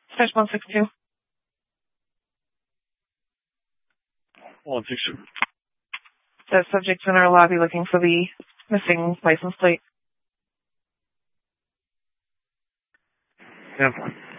Search 162. 162. The subject's in our lobby looking for the missing license plate. 10-4.